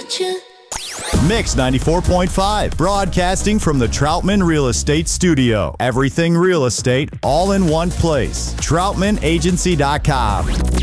you. Mix 94.5, broadcasting from the Troutman Real Estate Studio. Everything real estate, all in one place. TroutmanAgency.com.